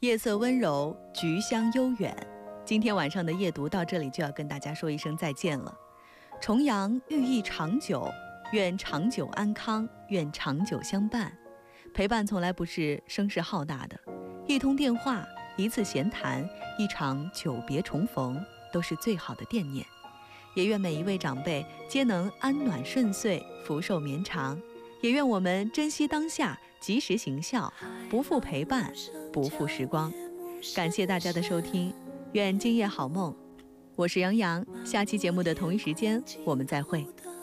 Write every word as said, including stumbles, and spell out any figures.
夜色温柔，菊香悠远。今天晚上的夜读到这里就要跟大家说一声再见了。重阳寓意长久，愿长久安康，愿长久相伴。陪伴从来不是声势浩大的，一通电话，一次闲谈，一场久别重逢，都是最好的惦念。也愿每一位长辈皆能安暖顺遂，福寿绵长。也愿我们珍惜当下，及时行孝，不负陪伴，不负时光。感谢大家的收听，愿今夜好梦。我是杨洋，下期节目的同一时间我们再会。